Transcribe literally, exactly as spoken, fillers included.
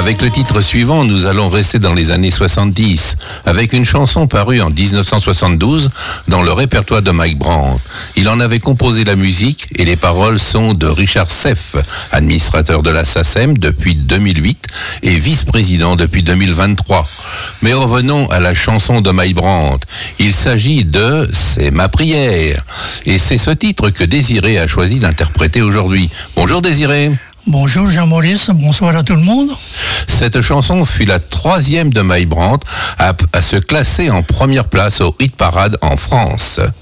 Avec le titre suivant, nous allons rester dans les années soixante-dix, avec une chanson parue en dix-neuf cent soixante-douze dans le répertoire de Mike Brandt. Il en avait composé la musique et les paroles sont de Richard Seff, administrateur de la SACEM depuis deux mille huit et vice-président depuis deux mille vingt-trois. Mais revenons à la chanson de Mike Brandt. Il s'agit de « C'est ma prière ». Et c'est ce titre que Désiré a choisi d'interpréter aujourd'hui. Bonjour Désiré. Bonjour Jean-Maurice, bonsoir à tout le monde. Cette chanson fut la troisième de Mike Brandt à, à se classer en première place au hit parade en France.